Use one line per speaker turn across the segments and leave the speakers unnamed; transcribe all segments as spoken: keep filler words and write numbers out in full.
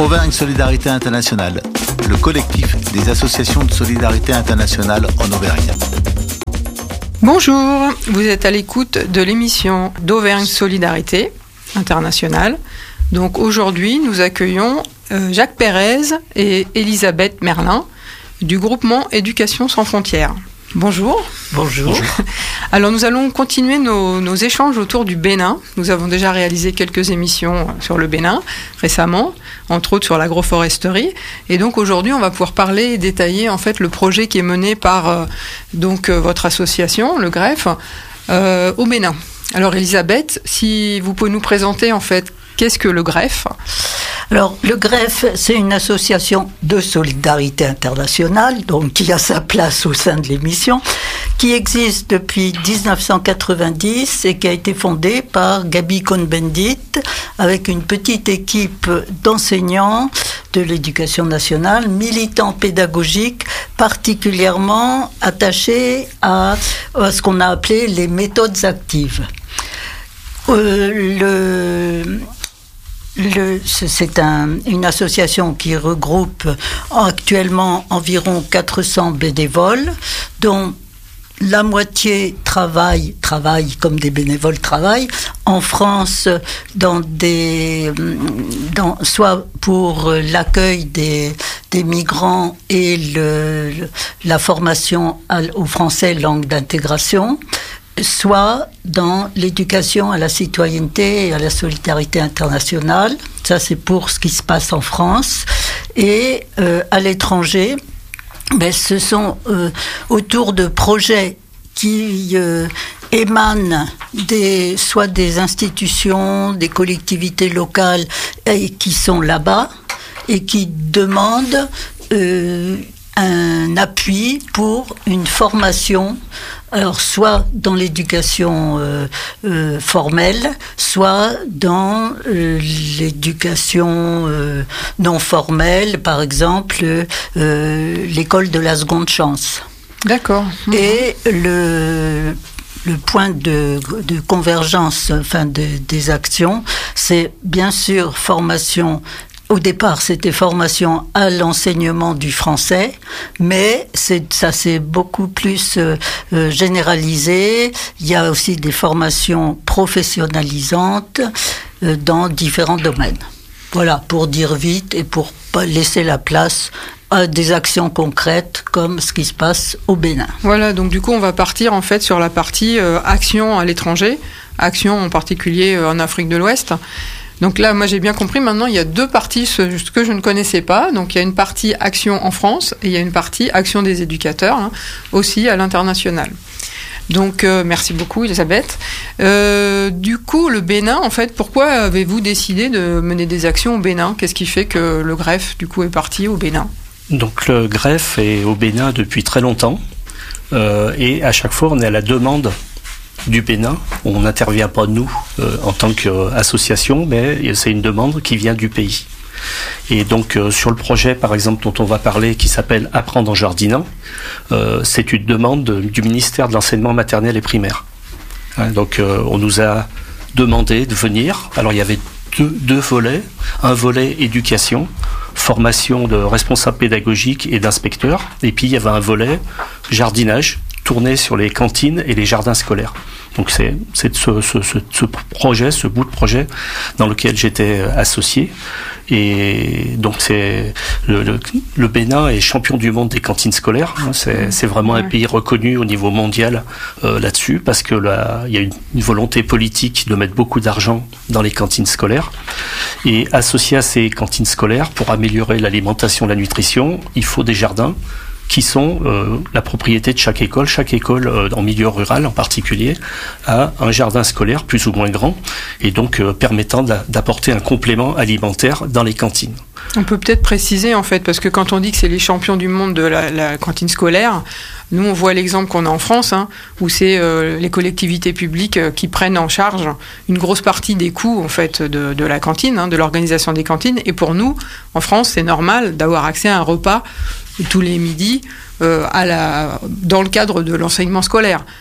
Auvergne Solidarité Internationale, le collectif des associations de solidarité internationale en Auvergne.
Bonjour, vous êtes à l'écoute de l'émission d'Auvergne Solidarité Internationale. Donc aujourd'hui, nous accueillons euh, Jacques Pérez et Elisabeth Merlin du groupement Éducation sans frontières. Bonjour.
Bonjour. Bonjour.
Alors nous allons continuer nos, nos échanges autour du Bénin. Nous avons déjà réalisé quelques émissions sur le Bénin récemment, entre autres sur l'agroforesterie. Et donc aujourd'hui, on va pouvoir parler et détailler en fait le projet qui est mené par euh, donc euh, votre association, le Greffe, euh, au Bénin. Alors Elisabeth, si vous pouvez nous présenter en fait qu'est-ce que le Greffe ?
Alors, le Greffe, c'est une association de solidarité internationale, donc qui a sa place au sein de l'émission, qui existe depuis dix-neuf cent quatre-vingt-dix et qui a été fondée par Gabi Cohn-Bendit avec une petite équipe d'enseignants de l'éducation nationale, militants pédagogiques, particulièrement attachés à, à ce qu'on a appelé les méthodes actives. Euh, le... Le, c'est un, une association qui regroupe actuellement environ quatre cents bénévoles, dont la moitié travaillent, travaillent comme des bénévoles travaillent, en France, dans des, dans, soit pour l'accueil des, des migrants et le, la formation au français langue d'intégration, soit dans l'éducation à la citoyenneté et à la solidarité internationale. Ça, c'est pour ce qui se passe en France. Et euh, à l'étranger, ben, ce sont euh, autour de projets qui euh, émanent des, soit des institutions, des collectivités locales et qui sont là-bas et qui demandent euh, un appui pour une formation, alors soit dans l'éducation euh, euh, formelle, soit dans euh, l'éducation euh, non formelle, par exemple euh, l'école de la seconde chance.
D'accord.
Et le le point de, de convergence, enfin de, des actions, c'est bien sûr formation. Au départ, c'était formation à l'enseignement du français, mais c'est, ça s'est beaucoup plus euh, généralisé. Il y a aussi des formations professionnalisantes euh, dans différents domaines. Voilà, pour dire vite et pour pas laisser la place à des actions concrètes comme ce qui se passe au Bénin.
Voilà, donc du coup, on va partir en fait sur la partie euh, action à l'étranger, action en particulier euh, en Afrique de l'Ouest. Donc là, moi j'ai bien compris, maintenant il y a deux parties, ce, ce que je ne connaissais pas. Donc il y a une partie action en France et il y a une partie action des éducateurs, hein, aussi à l'international. Donc euh, merci beaucoup Elisabeth. Euh, du coup, le Bénin, en fait, pourquoi avez-vous décidé de mener des actions au Bénin ? Qu'est-ce qui fait que le Greffe, du coup, est parti au Bénin ?
Donc le Greffe est au Bénin depuis très longtemps euh, et à chaque fois on est à la demande du Bénin. On n'intervient pas nous euh, en tant qu'association, mais c'est une demande qui vient du pays. Et donc euh, sur le projet par exemple dont on va parler qui s'appelle Apprendre en jardinant, euh, c'est une demande de, du ministère de l'enseignement maternel et primaire. Hein, donc euh, on nous a demandé de venir. Alors il y avait deux, deux volets, un volet éducation, formation de responsables pédagogiques et d'inspecteurs, et puis il y avait un volet jardinage, tourné sur les cantines et les jardins scolaires. Donc c'est, c'est ce, ce, ce, ce projet, ce bout de projet dans lequel j'étais associé. Et donc c'est le, le, le Bénin est champion du monde des cantines scolaires. C'est, c'est vraiment un pays reconnu au niveau mondial euh, là-dessus parce que là il y a une, une volonté politique de mettre beaucoup d'argent dans les cantines scolaires. Et associé à ces cantines scolaires, pour améliorer l'alimentation, la nutrition, il faut des jardins qui sont euh, la propriété de chaque école. Chaque école, euh, en milieu rural en particulier, a un jardin scolaire plus ou moins grand, et donc euh, permettant d'a- d'apporter un complément alimentaire dans les cantines.
On peut peut-être préciser, en fait, parce que quand on dit que c'est les champions du monde de la, la cantine scolaire, nous, on voit l'exemple qu'on a en France, hein, où c'est euh, les collectivités publiques euh, qui prennent en charge une grosse partie des coûts, en fait, de, de la cantine, hein, de l'organisation des cantines. Et pour nous, en France, c'est normal d'avoir accès à un repas tous les midis euh, à la, dans le cadre de l'enseignement scolaire.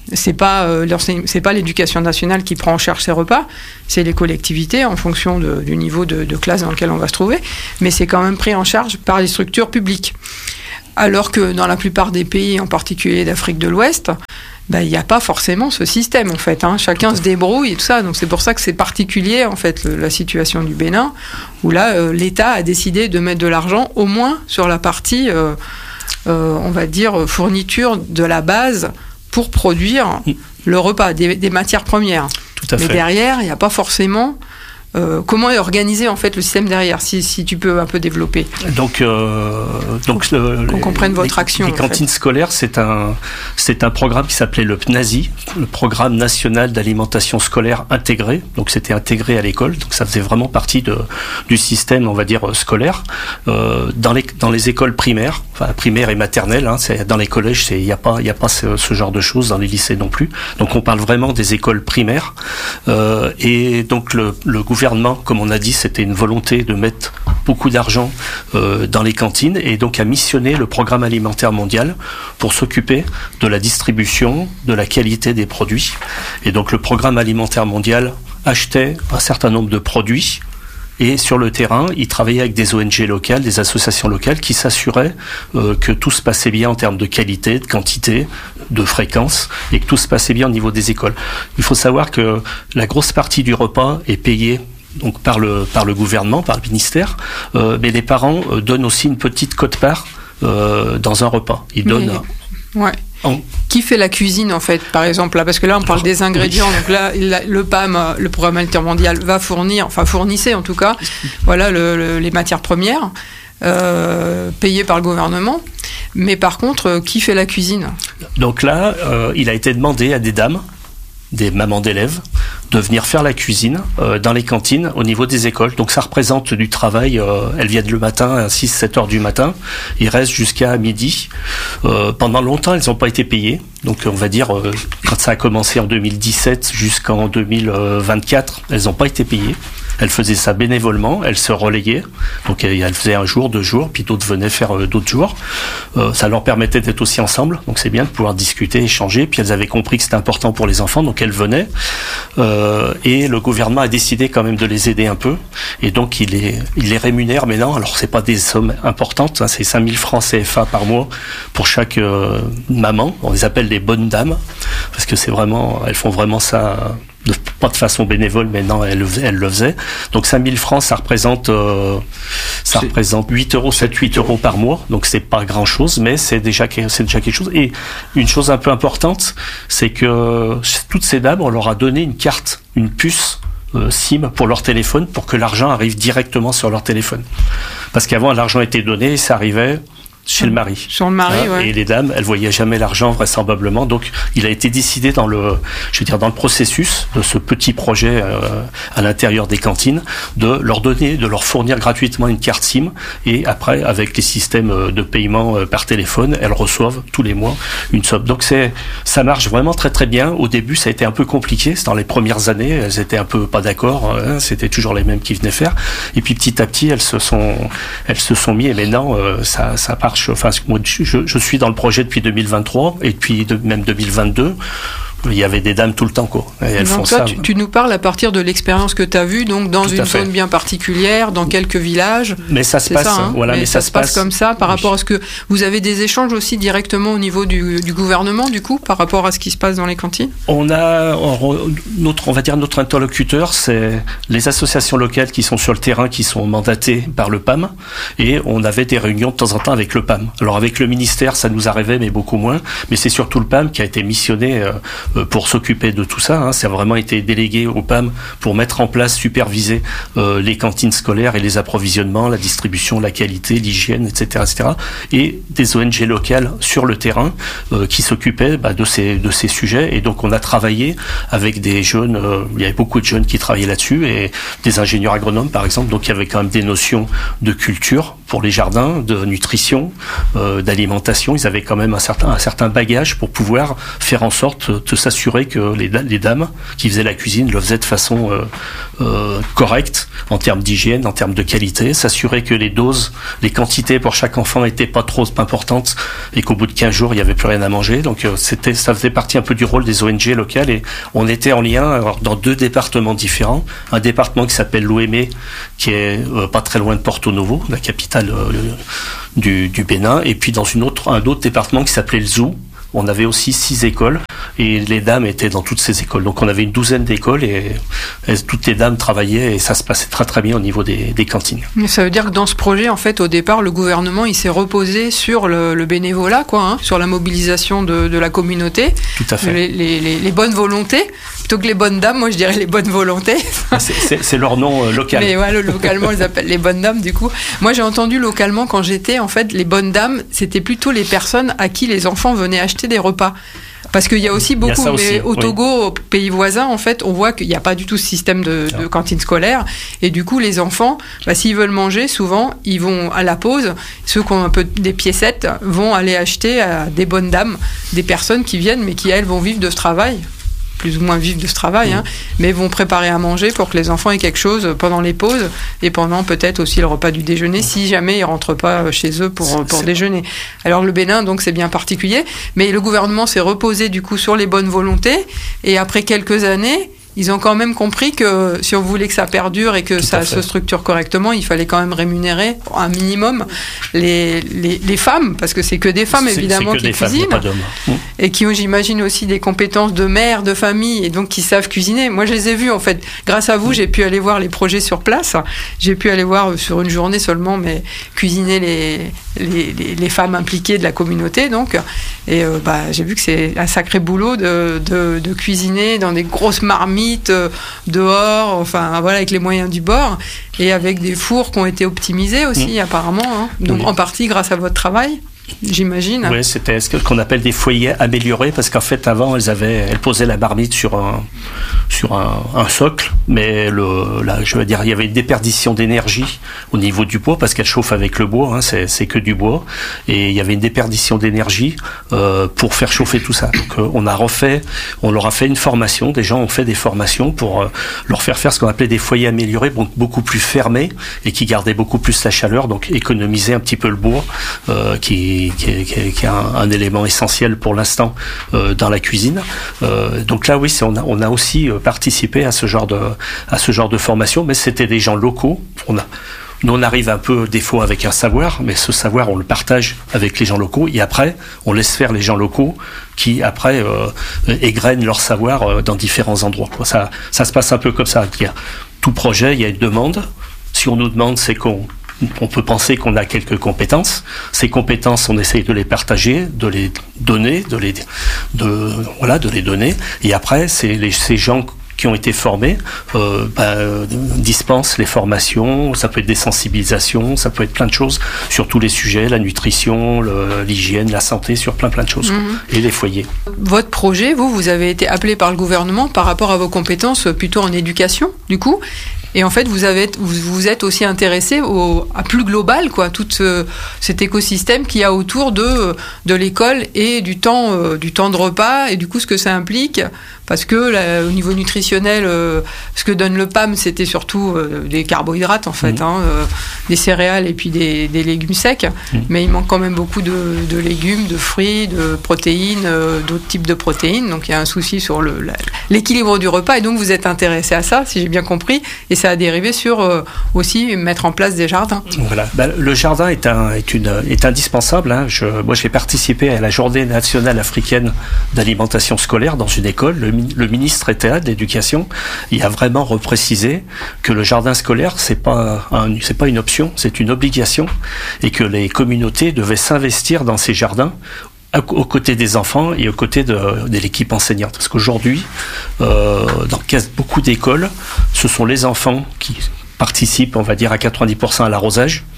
c'est pas euh, c'est pas l'éducation nationale qui prend en charge ces repas, c'est les collectivités en fonction de, du niveau de, de classe dans lequel on va se trouver, mais c'est quand même pris en charge par les structures publiques. Alors que dans la plupart des pays, en particulier d'Afrique de l'Ouest, ben, il n'y a pas forcément ce système, en fait. Hein. Chacun se débrouille et tout ça. Donc, c'est pour ça que c'est particulier, en fait, le, la situation du Bénin, où là, euh, l'État a décidé de mettre de l'argent, au moins sur la partie, euh, euh, on va dire, fourniture de la base pour produire le repas, des, des matières premières.
Tout à fait.
Mais derrière, il n'y a pas forcément... Euh, comment est organisé en fait le système derrière, si, si tu peux un peu développer.
Donc, euh, donc
le, qu'on comprenne votre
les,
action.
Les cantines fait. scolaires, c'est un, c'est un programme qui s'appelait le P N A S I, le Programme National d'Alimentation Scolaire Intégré. Donc c'était intégré à l'école, donc ça faisait vraiment partie de, du système, on va dire, scolaire. Euh, dans, les, dans les écoles primaires, enfin primaires et maternelles, hein, c'est, dans les collèges, il n'y a pas, y a pas ce, ce genre de choses, dans les lycées non plus. Donc on parle vraiment des écoles primaires. Euh, et donc le, le gouvernement gouvernement, comme on a dit, c'était une volonté de mettre beaucoup d'argent euh, dans les cantines et donc a missionné le Programme alimentaire mondial pour s'occuper de la distribution, de la qualité des produits. Et donc le Programme alimentaire mondial achetait un certain nombre de produits et sur le terrain, il travaillait avec des O N G locales, des associations locales qui s'assuraient euh, que tout se passait bien en termes de qualité, de quantité, de fréquence et que tout se passait bien au niveau des écoles. Il faut savoir que la grosse partie du repas est payée donc par le par le gouvernement, par le ministère, euh, mais les parents euh, donnent aussi une petite quote-part euh, dans un repas. Ils
mais,
donnent.
Ouais. En... Qui fait la cuisine en fait, par exemple là, parce que là on parle des ingrédients, oui. Donc là le P A M, le Programme alimentaire mondial, va fournir, enfin fournissait en tout cas, voilà le, le, les matières premières euh, payées par le gouvernement. Mais par contre, qui fait la cuisine ?
Donc là, euh, il a été demandé à des dames, des mamans d'élèves, de venir faire la cuisine euh, dans les cantines au niveau des écoles. Donc ça représente du travail, euh, elles viennent le matin à six sept heures du matin, ils restent jusqu'à midi. Euh, pendant longtemps, elles n'ont pas été payées. Donc on va dire, euh, quand ça a commencé en deux mille dix-sept jusqu'en deux mille vingt-quatre, elles n'ont pas été payées. Elles faisaient ça bénévolement, elles se relayaient. Donc elles faisaient un jour, deux jours, puis d'autres venaient faire euh, d'autres jours. Euh, ça leur permettait d'être aussi ensemble. Donc c'est bien de pouvoir discuter, échanger. Puis elles avaient compris que c'était important pour les enfants, donc elles venaient. Euh, et le gouvernement a décidé quand même de les aider un peu. Et donc il les, il les rémunère maintenant. Alors c'est pas des sommes importantes, hein, c'est cinq mille francs C F A par mois pour chaque euh, maman. On les appelle des bonnes dames parce que c'est vraiment, elles font vraiment ça. De, pas de façon bénévole, mais non, elle, elle le faisait. Donc cinq mille francs, ça représente, euh, ça c'est... représente huit euros, sept huit euros par mois. Donc c'est pas grand chose, mais c'est déjà, c'est déjà quelque chose. Et une chose un peu importante, c'est que toutes ces dames, on leur a donné une carte, une puce euh, SIM pour leur téléphone, pour que l'argent arrive directement sur leur téléphone. Parce qu'avant, l'argent était donné, et ça arrivait chez le mari.
Sur le mari, hein, ouais.
Et les dames, elles voyaient jamais l'argent vraisemblablement. Donc, il a été décidé dans le, je veux dire, dans le processus de ce petit projet euh, à l'intérieur des cantines, de leur donner, de leur fournir gratuitement une carte SIM. Et après, avec les systèmes de paiement euh, par téléphone, elles reçoivent tous les mois une somme. Donc, c'est, ça marche vraiment très très bien. Au début, ça a été un peu compliqué. C'est dans les premières années, elles étaient un peu pas d'accord. Hein, c'était toujours les mêmes qui venaient faire. Et puis petit à petit, elles se sont, elles se sont mis. Et maintenant, euh, ça, ça marche. Enfin, moi, je, je suis dans le projet depuis deux mille vingt-trois et depuis de, même deux mille vingt-deux. Il y avait des dames tout le temps, quoi. Et elles
donc
font
toi,
ça.
Tu, tu nous parles à partir de l'expérience que tu as vue, donc dans une zone bien particulière, dans quelques villages.
Mais ça se passe,
ça, hein
voilà.
Mais,
mais
ça,
ça
se passe, passe comme ça, par
oui.
rapport à ce que vous avez des échanges aussi directement au niveau du, du gouvernement, du coup, par rapport à ce qui se passe dans les cantines.
On a on, notre, on va dire notre interlocuteur, c'est les associations locales qui sont sur le terrain, qui sont mandatées par le P A M, et on avait des réunions de temps en temps avec le P A M. Alors avec le ministère, ça nous arrivait, mais beaucoup moins. Mais c'est surtout le P A M qui a été missionné euh, pour s'occuper de tout ça, hein. Ça a vraiment été délégué au P A M pour mettre en place, superviser euh, les cantines scolaires et les approvisionnements, la distribution, la qualité, l'hygiène, et cetera, et cetera. Et des O N G locales sur le terrain euh, qui s'occupaient bah, de ces de ces sujets. Et donc on a travaillé avec des jeunes, euh, il y avait beaucoup de jeunes qui travaillaient là-dessus et des ingénieurs agronomes par exemple. Donc il y avait quand même des notions de culture pour les jardins, de nutrition, euh, d'alimentation. Ils avaient quand même un certain, un certain bagage pour pouvoir faire en sorte de s'assurer que les, les dames qui faisaient la cuisine le faisaient de façon euh, euh, correcte en termes d'hygiène, en termes de qualité, s'assurer que les doses, les quantités pour chaque enfant n'étaient pas trop importantes et qu'au bout de quinze jours, il n'y avait plus rien à manger. Donc euh, c'était, ça faisait partie un peu du rôle des O N G locales et on était en lien alors, dans deux départements différents. Un département qui s'appelle l'Ouémé, qui est euh, pas très loin de Porto Novo, la capitale euh, du, du Bénin, et puis dans une autre, un autre département qui s'appelait le Zou. On avait aussi six écoles et les dames étaient dans toutes ces écoles. Donc on avait une douzaine d'écoles et, et toutes les dames travaillaient et ça se passait très très bien au niveau des, des cantines.
Mais ça veut dire que dans ce projet, en fait, au départ, le gouvernement il s'est reposé sur le, le bénévolat, quoi, hein, sur la mobilisation de, de la communauté.
Tout à fait.
Les, les, les, les bonnes volontés, plutôt que les bonnes dames, moi je dirais les bonnes volontés.
C'est, c'est, c'est leur nom euh, local.
Mais ouais, localement, ils appellent les bonnes dames, du coup. Moi j'ai entendu localement quand j'étais, en fait, les bonnes dames, c'était plutôt les personnes à qui les enfants venaient acheter des repas. Parce qu'il y a aussi beaucoup,
mais aussi,
au Togo, oui. Aux pays voisins, en fait, on voit qu'il n'y a pas du tout ce système de, de cantine scolaire. Et du coup, les enfants, bah, s'ils veulent manger, souvent, ils vont à la pause. Ceux qui ont un peu des piécettes vont aller acheter à des bonnes dames, des personnes qui viennent, mais qui, elles, vont vivre de ce travail. Plus ou moins vivre de ce travail, hein, mais vont préparer à manger pour que les enfants aient quelque chose pendant les pauses et pendant peut-être aussi le repas du déjeuner, si jamais ils rentrent pas chez eux pour, pour déjeuner. Alors le Bénin, donc c'est bien particulier, mais le gouvernement s'est reposé du coup sur les bonnes volontés et après quelques années, ils ont quand même compris que si on voulait que ça perdure et que Tout ça se structure correctement, il fallait quand même rémunérer un minimum les, les, les femmes, parce que c'est que des femmes c'est, évidemment c'est qui cuisinent femmes, et qui ont, j'imagine, aussi des compétences de mère, de famille, et donc qui savent cuisiner. Moi, je les ai vus, en fait. Grâce à vous, j'ai pu aller voir les projets sur place. J'ai pu aller voir sur une journée seulement, mais cuisiner les, les, les, les femmes impliquées de la communauté, donc. Et euh, bah, j'ai vu que c'est un sacré boulot de, de, de cuisiner dans des grosses marmites, dehors, enfin voilà, avec les moyens du bord et avec des fours qui ont été optimisés aussi mmh. apparemment, hein. Donc oui. En partie grâce à votre travail, j'imagine. Oui,
c'était ce qu'on appelle des foyers améliorés parce qu'en fait avant elles avaient, elles posaient la marmite sur un sur un, un socle, mais le, là, je veux dire, il y avait une déperdition d'énergie au niveau du bois parce qu'elle chauffe avec le bois, hein, c'est, c'est que du bois, et il y avait une déperdition d'énergie euh, pour faire chauffer tout ça. Donc euh, on a refait, on leur a fait une formation, des gens ont fait des formations pour euh, leur faire faire ce qu'on appelait des foyers améliorés, donc beaucoup plus fermés et qui gardaient beaucoup plus la chaleur, donc économiser un petit peu le bois euh, qui, qui, qui, qui est un, un élément essentiel pour l'instant euh, dans la cuisine. Euh, donc là, oui, c'est, on a, on a aussi euh, participé à ce genre de, à ce genre de formation, mais c'était des gens locaux. On a, nous, on arrive un peu des fois avec un savoir, mais ce savoir, on le partage avec les gens locaux. Et après, on laisse faire les gens locaux qui, après, euh, égrènent leur savoir euh, dans différents endroits, quoi. Ça, ça se passe un peu comme ça. Il y a tout projet, il y a une demande. Si on nous demande, c'est qu'on on peut penser qu'on a quelques compétences. Ces compétences, on essaye de les partager, de les donner, de les, de, voilà, de les donner. Et après, c'est les, ces gens qui ont été formés euh, bah, dispensent les formations. Ça peut être des sensibilisations, ça peut être plein de choses sur tous les sujets, la nutrition, le, l'hygiène, la santé, sur plein plein de choses. Mmh. Et les foyers. Votre
projet, vous, vous avez été appelé par le gouvernement par rapport à vos compétences plutôt en éducation, du coup. Et en fait, vous avez, vous, vous êtes aussi intéressé au, à plus global, quoi, tout ce, cet écosystème qu'il y a autour de, de l'école et du temps, euh, du temps de repas et du coup ce que ça implique. Parce que là, au niveau nutritionnel, euh, ce que donne le P A M, c'était surtout euh, des carbohydrates, en fait, mmh. hein, euh, des céréales et puis des, des légumes secs. Mmh. Mais il manque quand même beaucoup de, de légumes, de fruits, de protéines, euh, d'autres types de protéines. Donc il y a un souci sur le, la, l'équilibre du repas. Et donc vous êtes intéressé à ça, si j'ai bien compris. Et ça a dérivé sur euh, aussi mettre en place des jardins.
Voilà. Ben, le jardin est, un, est, une, est indispensable. Hein. Je, moi, j'ai participé à la Journée nationale africaine d'alimentation scolaire dans une école. Le Le ministre était là de l'éducation. Il a vraiment reprécisé que le jardin scolaire, c'est pas un, c'est pas une option, c'est une obligation, et que les communautés devaient s'investir dans ces jardins aux côtés des enfants et aux côtés de, de l'équipe enseignante. Parce qu'aujourd'hui, euh, dans beaucoup d'écoles, ce sont les enfants qui participent, on va dire, à quatre-vingt-dix pour cent à l'arrosage.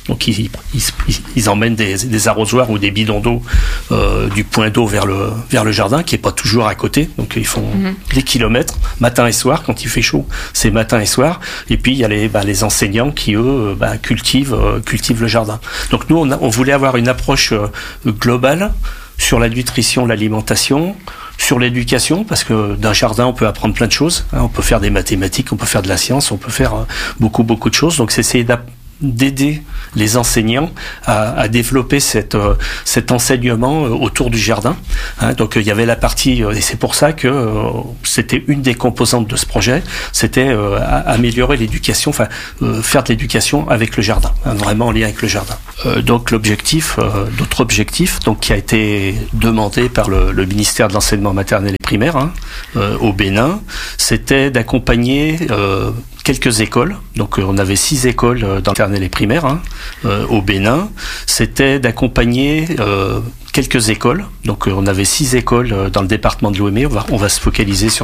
Donc ils, ils, ils emmènent des, des arrosoirs ou des bidons d'eau euh, du point d'eau vers le, vers le jardin, qui est pas toujours à côté. Donc ils font mmh. des kilomètres, matin et soir, quand il fait chaud, c'est matin et soir. Et puis il y a les, bah, les enseignants qui, eux, bah, cultivent, euh, cultivent le jardin. Donc nous, on, a, on voulait avoir une approche euh, globale sur la nutrition, l'alimentation, sur l'éducation, parce que d'un jardin, on peut apprendre plein de choses. Hein, on peut faire des mathématiques, on peut faire de la science, on peut faire euh, beaucoup, beaucoup de choses. Donc c'est essayer d'apprendre d'aider les enseignants à, à développer cette, euh, cet enseignement euh, autour du jardin. Hein, donc il euh, y avait la partie, euh, et c'est pour ça que euh, c'était une des composantes de ce projet, c'était euh, améliorer l'éducation, enfin euh, faire de l'éducation avec le jardin, hein, vraiment en lien avec le jardin. Euh, donc l'objectif, euh, d'autres objectifs, donc qui a été demandé par le, le ministère de l'enseignement maternel et primaire hein, euh, au Bénin, c'était d'accompagner euh, quelques écoles. Donc euh, on avait six écoles euh, dans le maternel et primaire hein, euh, au Bénin. C'était d'accompagner euh, quelques écoles. Donc euh, on avait six écoles euh, dans le département de l'Ouémé. On va, on va se focaliser sur